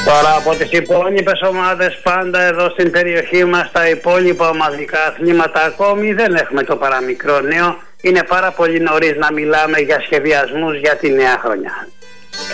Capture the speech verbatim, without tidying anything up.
Τώρα από τις υπόλοιπες ομάδες πάντα εδώ στην περιοχή μας, τα υπόλοιπα ομαδικά αθλήματα ακόμη δεν έχουμε το παραμικρό νέο. Είναι πάρα πολύ νωρίς να μιλάμε για σχεδιασμούς για τη νέα χρονιά.